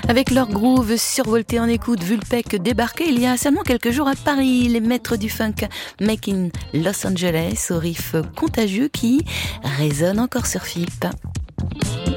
Avec leur groove survolté en écoute, Vulpec débarquait il y a seulement quelques jours à Paris. Les maîtres du funk Make in Los Angeles au riff contagieux qui résonne encore sur FIP.